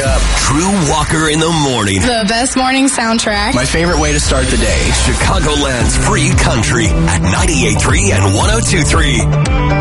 up. Drew Walker in the morning. The best morning soundtrack. My favorite way to start the day. Chicagoland's free country at 98.3 and 102.3.